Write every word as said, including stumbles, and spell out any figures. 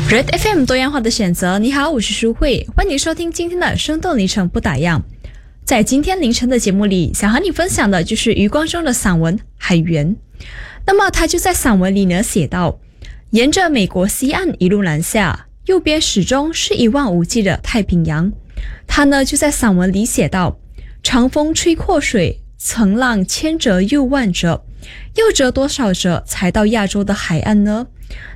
Red F M 多样化的选择，你好，我是舒慧，欢迎收听今天的生动凌晨不打烊。在今天凌晨的节目里，想和你分享的就是余光中的散文《海员》。那么他就在散文里呢写道，沿着美国西岸一路南下，右边始终是一望无际的太平洋。他呢就在散文里写道，长风吹阔水，层浪千折又万折，又折多少折才到亚洲的海岸呢？